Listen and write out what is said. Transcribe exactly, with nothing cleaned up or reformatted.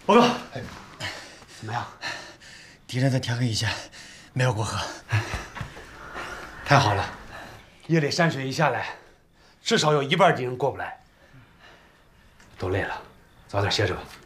报告，哎，怎么样？ 敌人在天黑以前没有过河。 太好了，夜里山水一下来，至少有一半敌人过不来。都累了，早点歇着吧。